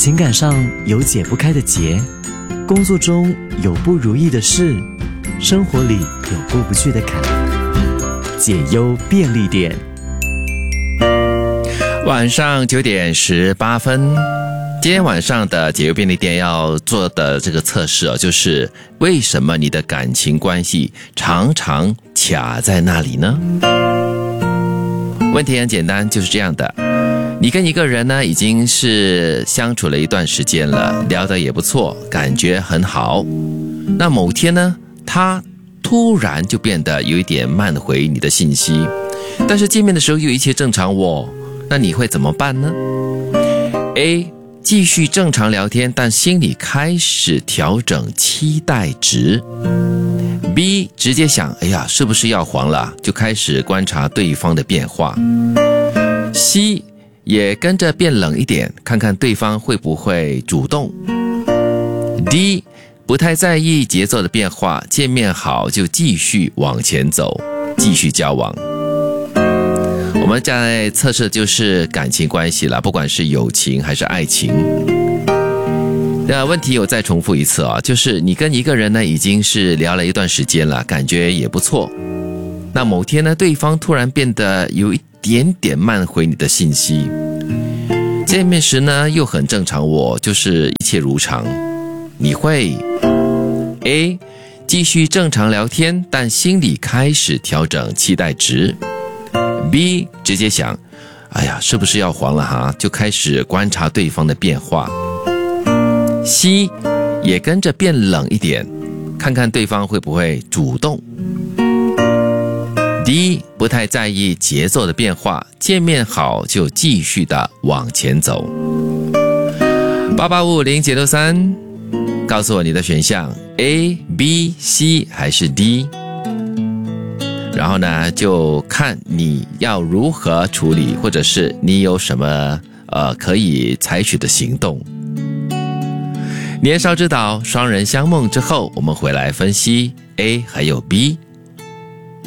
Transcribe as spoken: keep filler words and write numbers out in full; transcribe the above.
情感上有解不开的结，工作中有不如意的事，生活里有过不去的坎。解忧便利店， 晚上九点十八分，今天晚上的解忧便利店要做的这个测试哦，就是为什么你的感情关系常常卡在那里呢？问题很简单，就是这样的。你跟一个人呢，已经是相处了一段时间了，聊得也不错，感觉很好。那某天呢，他突然就变得有一点慢回你的信息，但是见面的时候又一切正常哦，那你会怎么办呢？ A. 继续正常聊天，但心里开始调整期待值。 B. 直接想，哎呀，是不是要黄了，就开始观察对方的变化。 C. 也跟着变冷一点，看看对方会不会主动。 D. 不太在意节奏的变化，见面好就继续往前走，继续交往。我们在测试就是感情关系了，不管是友情还是爱情。那问题我再重复一次啊，就是你跟一个人呢已经是聊了一段时间了，感觉也不错。那某天呢，对方突然变得有一点点慢回你的信息，见面时呢又很正常，我就是一切如常。你会 A. 继续正常聊天，但心里开始调整期待值。 B. 直接想，哎呀，是不是要黄了哈，就开始观察对方的变化。 C. 也跟着变冷一点，看看对方会不会主动。 D. 不太在意节奏的变化，见面好就继续的往前走。八八五五零九六三，告诉我你的选项 A, B, C 还是 D， 然后呢就看你要如何处理，或者是你有什么呃可以采取的行动。年少之岛，双人相梦之后，我们回来分析 A 还有 B。